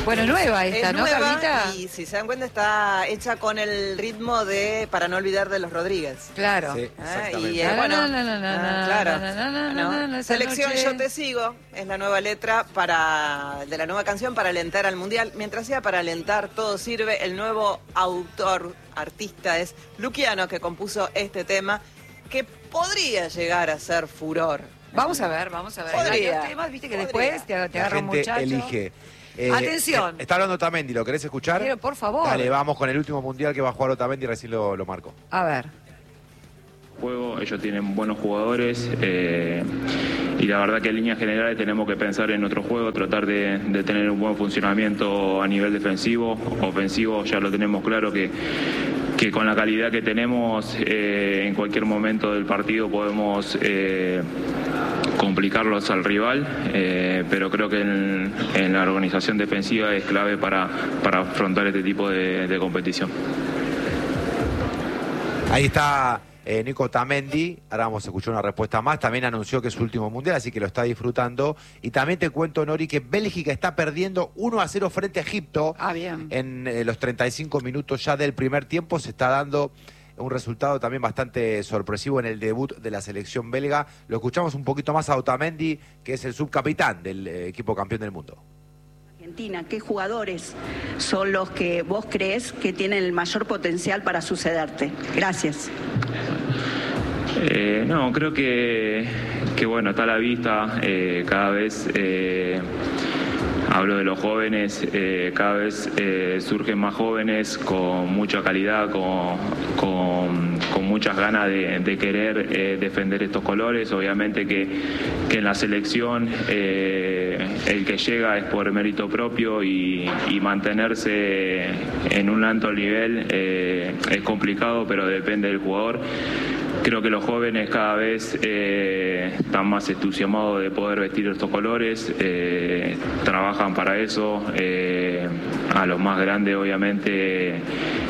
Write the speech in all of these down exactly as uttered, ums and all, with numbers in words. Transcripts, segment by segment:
Bueno, nueva esta, es ¿no, nueva, Carlita? y si se dan cuenta está hecha con el ritmo de Para no olvidar de los Rodríguez. Claro. Sí, Ah, exactamente. y eh, bueno, Na, na, na, na, ah, na, claro. na, na, na, Bueno, na, na, esa Selección noche. Yo te sigo es la nueva letra para de la nueva canción para alentar al mundial. Mientras sea para alentar, todo sirve. El nuevo autor, artista es Luciano, que compuso este tema que podría llegar a ser furor. Vamos a ver, vamos a ver. Podría. Hay temas, viste, que Podría. después te, te La agarra un gente muchacho. elige. Eh, Atención. eh, Está hablando Otamendi, ¿lo querés escuchar? Quiero, por favor. Dale, vamos con el último mundial que va a jugar Otamendi, recién lo, lo marco. A ver. Juego, ellos tienen buenos jugadores eh, y la verdad que en líneas generales tenemos que pensar en nuestro juego, tratar de, de tener un buen funcionamiento a nivel defensivo, ofensivo, ya lo tenemos claro que, que con la calidad que tenemos eh, en cualquier momento del partido podemos eh, complicarlos al rival, eh, pero creo que en, en la organización defensiva es clave para, para afrontar este tipo de, de competición. Ahí está eh, Nico Otamendi, ahora vamos a escuchar una respuesta más, también anunció que es su último mundial, así que lo está disfrutando. Y también te cuento, Nori, que Bélgica está perdiendo uno a cero frente a Egipto. Ah, bien. En eh, los treinta y cinco minutos ya del primer tiempo se está dando un resultado también bastante sorpresivo en el debut de la selección belga. Lo escuchamos un poquito más a Otamendi, que es el subcapitán del eh, equipo campeón del mundo. Argentina, ¿qué jugadores son los que vos crees que tienen el mayor potencial para sucederte? Gracias. Eh, no, creo que, que bueno, está a la vista, eh, cada vez eh, hablo de los jóvenes, eh, cada vez eh, surgen más jóvenes con mucha calidad, con, con, con muchas ganas de, de querer eh, defender estos colores. Obviamente que, que en la selección eh, el que llega es por mérito propio y, y mantenerse en un alto nivel eh, es complicado, pero depende del jugador. Creo que los jóvenes cada vez eh, están más entusiasmados de poder vestir estos colores, eh, trabajan para eso. Eh, a los más grandes, obviamente,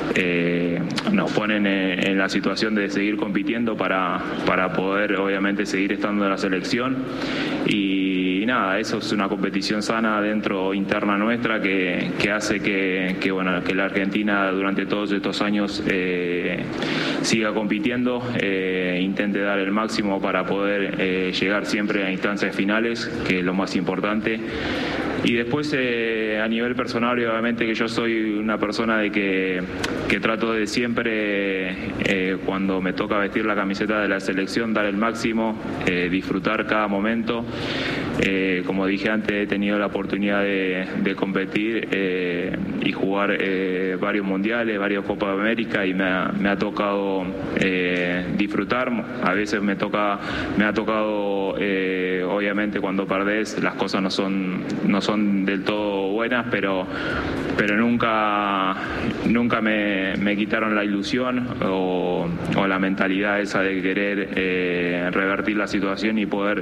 eh, nos ponen en, en la situación de seguir compitiendo para, para poder, obviamente, seguir estando en la selección. Y, y nada, eso es una competición sana dentro, interna nuestra, que, que hace que, que, bueno, que la Argentina durante todos estos años eh, siga compitiendo. Eh, intente dar el máximo para poder eh, llegar siempre a instancias finales, que es lo más importante. Y después eh, a nivel personal, obviamente que yo soy una persona de que, que trato de siempre, eh, cuando me toca vestir la camiseta de la selección, dar el máximo, eh, disfrutar cada momento. Eh, como dije antes, he tenido la oportunidad de, de competir eh, y jugar eh, varios mundiales, varios Copas de América, y me ha, me ha tocado eh, disfrutar. A veces me toca, me ha tocado, eh, obviamente cuando perdés las cosas no son, no son del todo buenas, pero, pero nunca, nunca me, me quitaron la ilusión o, o la mentalidad esa de querer eh, revertir la situación y poder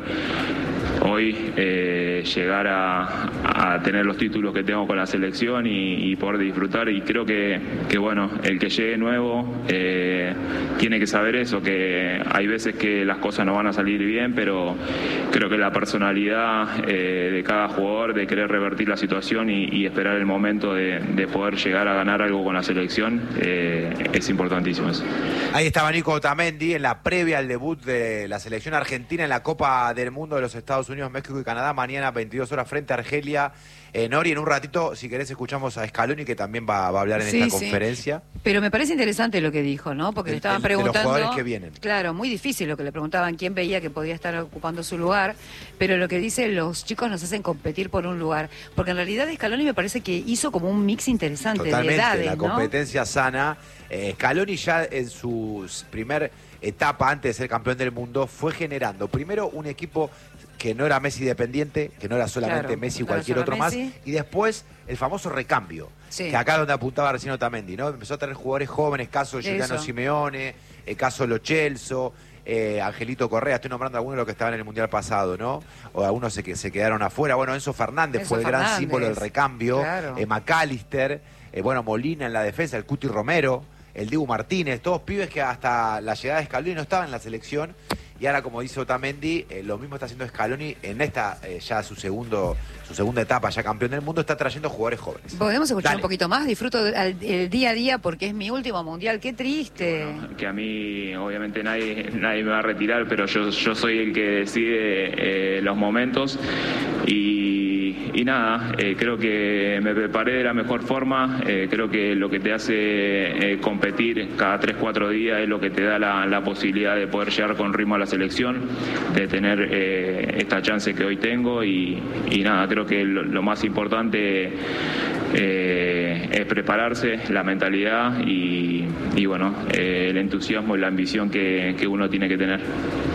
hoy eh, llegar a, a tener los títulos que tengo con la selección y, y poder disfrutar. Y creo que, que bueno, el que llegue nuevo eh, tiene que saber eso, que hay veces que las cosas no van a salir bien, pero creo que la personalidad eh, de cada jugador de querer revertir la situación y, y esperar el momento de, de poder llegar a ganar algo con la selección eh, es importantísimo eso. Ahí estaba Nico Otamendi en la previa al debut de la selección argentina en la Copa del Mundo de los Estados Unidos, México y Canadá, mañana veintidós horas frente a Argelia. Eh, Nori, en un ratito, si querés, escuchamos a Scaloni, que también va, va a hablar en Sí, esta sí. conferencia. Pero me parece interesante lo que dijo, ¿no? Porque El- le estaban el- de los preguntando... jugadores que vienen. Claro, muy difícil lo que le preguntaban, quién veía que podía estar ocupando su lugar, pero lo que dice, los chicos nos hacen competir por un lugar. Porque en realidad Scaloni me parece que hizo como un mix interesante Totalmente, de edades, la ¿no? competencia sana. Eh, Scaloni ya en su primer etapa antes de ser campeón del mundo fue generando primero un equipo que no era Messi dependiente, que no era solamente Claro, Messi y no era cualquier solo otro Messi. más, y después el famoso recambio, Sí. que acá es donde apuntaba recién Otamendi, ¿no? Empezó a tener jugadores jóvenes, caso Giuliano Eso. Simeone, el caso Lo Celso, eh, Angelito Correa, estoy nombrando algunos de los que estaban en el Mundial pasado, ¿no? O algunos se, que se quedaron afuera. Bueno, Enzo Fernández Enzo fue el gran Fernández. símbolo del recambio, Claro. eh, McAllister, eh, bueno, Molina en la defensa, el Cuti Romero, el Dibu Martínez, todos pibes que hasta la llegada de Scaloni no estaban en la selección y ahora, como dice Otamendi, eh, lo mismo está haciendo Scaloni en esta, eh, ya su segundo su segunda etapa, ya campeón del mundo, está trayendo jugadores jóvenes. ¿Podemos escuchar Dale. un poquito más? Disfruto del el día a día porque es mi último mundial. ¡Qué triste! Bueno, que a mí, obviamente, nadie, nadie me va a retirar, pero yo, yo soy el que decide eh, los momentos. Y, y nada, eh, creo que me preparé de la mejor forma. Eh, creo que lo que te hace eh, competir cada tres, cuatro días es lo que te da la, la posibilidad de poder llegar con ritmo a la selección, de tener eh, esta chance que hoy tengo. Y, y nada, creo que lo, lo más importante eh, es prepararse, la mentalidad y, y bueno, eh, el entusiasmo y la ambición que, que uno tiene que tener.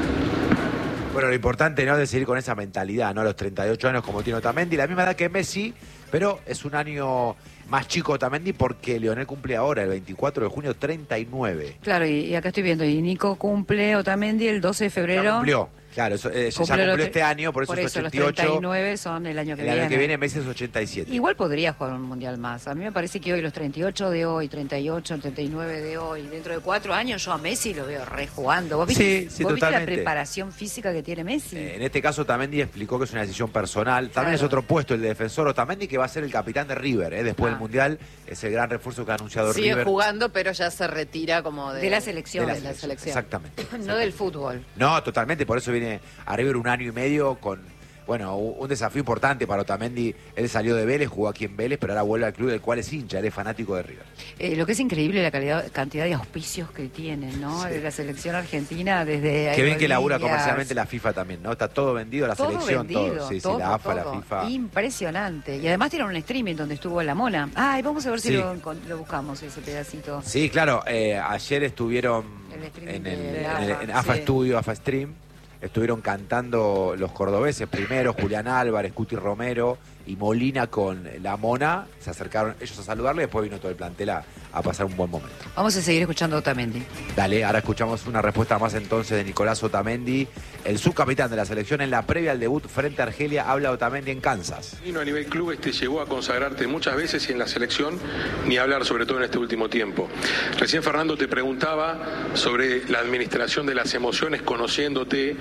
Bueno, lo importante, ¿no?, de seguir con esa mentalidad, ¿no? A los treinta y ocho años, como tiene Otamendi, la misma edad que Messi, pero es un año más chico Otamendi porque Lionel cumple ahora, el veinticuatro de junio, treinta y nueve. Claro, y, y acá estoy viendo, y Nico cumple Otamendi el doce de febrero. Ya cumplió, claro, eso, eh, ya Cumple cumplió lo- este año, por eso, por es eso los ochenta y ocho. treinta y nueve son el año que El viene. año que viene Messi es ochenta y siete. Igual podría jugar un mundial más. A mí me parece que hoy los treinta y ocho de hoy, treinta y ocho, treinta y nueve de hoy, dentro de cuatro años yo a Messi lo veo rejugando. ¿Vos viste, Sí, sí, ¿vos viste la totalmente. preparación física que tiene Messi? Eh, en este caso Otamendi explicó que es una decisión personal. También Claro. es otro puesto el de defensor Otamendi, que va a ser el capitán de River, eh, después Ah. del Mundial. Es el gran refuerzo que ha anunciado Sigue River. jugando, pero ya se retira como de, De la selección. de de la selección. Exactamente. No del fútbol. No, totalmente, por eso viene a River un año y medio con, bueno, u- un desafío importante para Otamendi. Él salió de Vélez, jugó aquí en Vélez, pero ahora vuelve al club del cual es hincha, él es fanático de River. Eh, lo que es increíble la calidad, cantidad de auspicios que tienen, ¿no? Sí. De la selección argentina desde Qué bien que labura aerolíneas. comercialmente la FIFA también, ¿no? Está todo vendido, la Todo selección, vendido, todo. Sí, todo, sí, la A F A, todo. la FIFA. Impresionante. Y además tienen un streaming donde estuvo la mona. Ay, vamos a ver si Sí. lo, encon- lo buscamos, ese pedacito. Sí, claro, eh, ayer estuvieron El streaming en, el, de en, AFA, el- en AFA sí. Studio, AFA Stream, estuvieron cantando los cordobeses primero, Julián Álvarez, Cuti Romero y Molina con la mona, se acercaron ellos a saludarle y después vino todo el plantel a, a pasar un buen momento. Vamos a seguir escuchando a Otamendi. Dale, ahora escuchamos una respuesta más entonces de Nicolás Otamendi, el subcapitán de la selección. En la previa al debut frente a Argelia habla Otamendi en Kansas. Vino a nivel clubes, te llegó a consagrarte muchas veces y en la selección ni hablar, sobre todo en este último tiempo. Recién Fernando te preguntaba sobre la administración de las emociones, conociéndote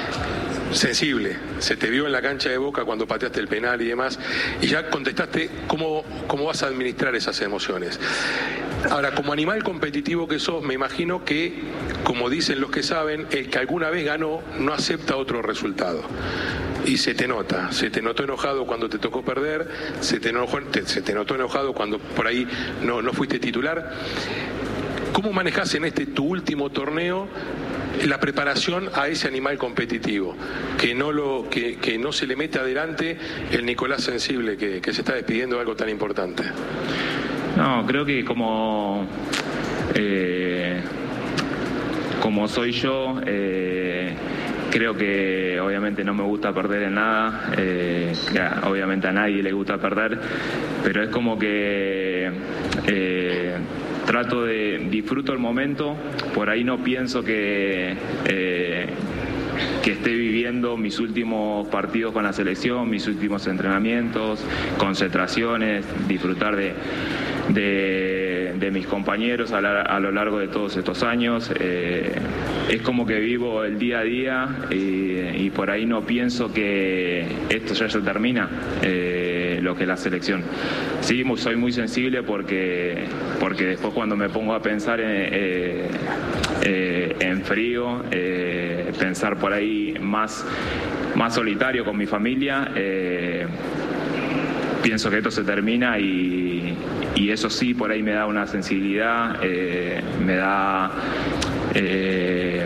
sensible. Se te vio en la cancha de Boca cuando pateaste el penal y demás, y ya contestaste cómo, cómo vas a administrar esas emociones. Ahora, como animal competitivo que sos, me imagino que, como dicen los que saben, el que alguna vez ganó no acepta otro resultado. Y se te nota, se te notó enojado cuando te tocó perder, se te, enojó, te, se te notó enojado cuando por ahí no, no fuiste titular. ¿Cómo manejás en este tu último torneo la preparación a ese animal competitivo? Que no, lo, que, que no se le mete adelante el Nicolás sensible que, que se está despidiendo de algo tan importante. No, creo que como eh, como soy yo, eh, creo que obviamente no me gusta perder en nada, eh, que a- obviamente a nadie le gusta perder, pero es como que eh, trato de, disfruto el momento, por ahí no pienso que... eh, que esté viviendo mis últimos partidos con la selección, mis últimos entrenamientos, concentraciones, disfrutar de, de, de mis compañeros a, la- a lo largo de todos estos años. Eh, es como que vivo el día a día y, y por ahí no pienso que esto ya se termina, eh, lo que es la selección. Sí, mu- soy muy sensible porque, porque después cuando me pongo a pensar en, eh, eh, en frío, eh, pensar por ahí más, más solitario con mi familia, eh, pienso que esto se termina y, y eso sí, por ahí me da una sensibilidad, eh, me da eh,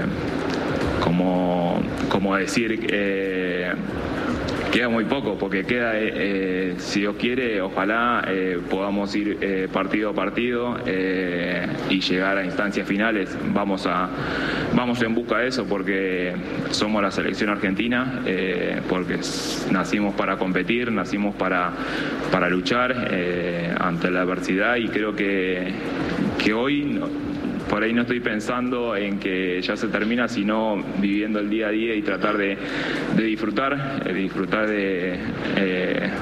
como, como decir, eh, queda muy poco, porque queda, eh, eh, si Dios quiere, ojalá eh, podamos ir eh, partido a partido eh, y llegar a instancias finales. Vamos a vamos en busca de eso, porque somos la selección argentina, eh, porque s- nacimos para competir, nacimos para, para luchar eh, ante la adversidad, y creo que, que hoy... no- por ahí no estoy pensando en que ya se termina, sino viviendo el día a día y tratar de, de disfrutar, eh, disfrutar de, eh,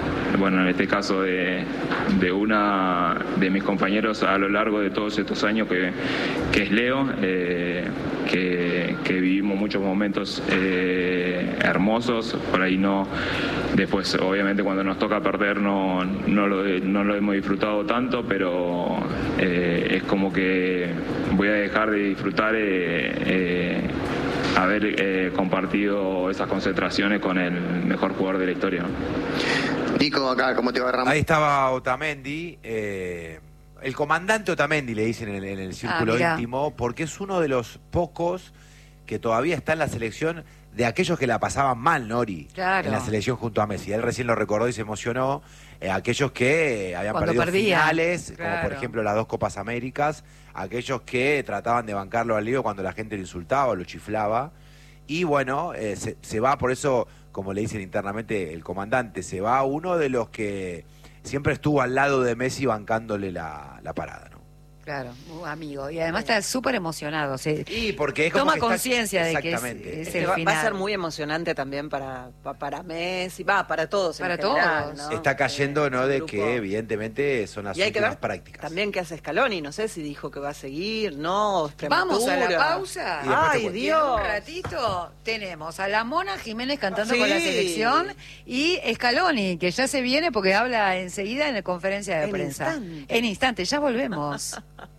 bueno, en este caso de, de una de mis compañeros a lo largo de todos estos años, que, que es Leo, eh, que, que vivimos muchos momentos eh, hermosos, por ahí no, después obviamente cuando nos toca perder no, no, lo, no lo hemos disfrutado tanto, pero eh, es como que voy a dejar de disfrutar eh, eh, haber eh, compartido esas concentraciones con el mejor jugador de la historia. Nico, acá, ¿cómo te va, Ramón? Ahí estaba Otamendi, eh, el comandante Otamendi le dicen en el, en el círculo ah, íntimo, porque es uno de los pocos que todavía está en la selección de aquellos que la pasaban mal, Nori, claro. en la selección junto a Messi. Él recién lo recordó y se emocionó, eh, aquellos que eh, habían Cuando perdido perdía. finales, Claro. como por ejemplo las dos Copas Américas, aquellos que trataban de bancarlo al lío cuando la gente lo insultaba o lo chiflaba. Y bueno, eh, se, se va, por eso, como le dicen internamente el comandante, se va uno de los que siempre estuvo al lado de Messi bancándole la, la parada, ¿no? Claro, un amigo. Y además está súper emocionado. Se Y porque es como toma que está- conciencia de que es, exactamente. es Es que el va, va final. a ser muy emocionante también para, pa- para Messi, va, para todos en Para general, todos. ¿no? Está cayendo, Eh, ¿no? es un De grupo- que evidentemente son las Y hay que últimas ver prácticas. también qué hace Scaloni, no sé si dijo que va a seguir, no, es Vamos a la prematura. pausa. Y después te Ay, cuento. Dios. Un ratito tenemos a la Mona Jiménez cantando Sí. con la selección y Scaloni, que ya se viene porque habla enseguida en la conferencia de En prensa. instante. En instante, ya volvemos.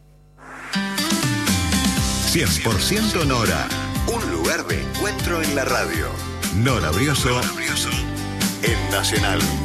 cien por ciento Nora. Un lugar de encuentro en la radio. Nora Brioso En Nacional.